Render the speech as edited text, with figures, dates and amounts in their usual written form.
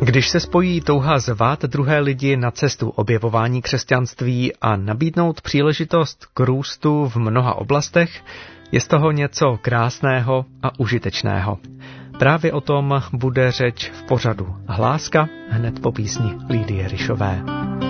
Když se spojí touha zvát druhé lidi na cestu objevování křesťanství a nabídnout příležitost k růstu v mnoha oblastech, je z toho něco krásného a užitečného. Právě o tom bude řeč v pořadu Hláska hned po písni Lidie Ryšové.